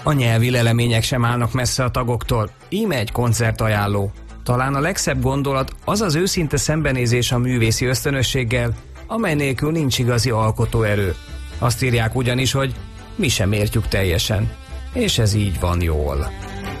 A nyelvi lelemények sem állnak messze a tagoktól, íme egy koncertajánló. Talán a legszebb gondolat az az őszinte szembenézés a művészi ösztönösséggel, amely nélkül nincs igazi alkotóerő. Azt írják ugyanis, hogy mi sem értjük teljesen, és ez így van jól.